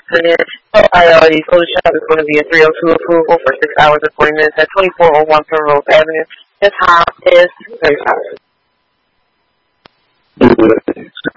afternoon. Priority Photoshop is going to be a 302 approval for 6 hours and 40 minutes at 2401 Primrose Avenue. This time is 35.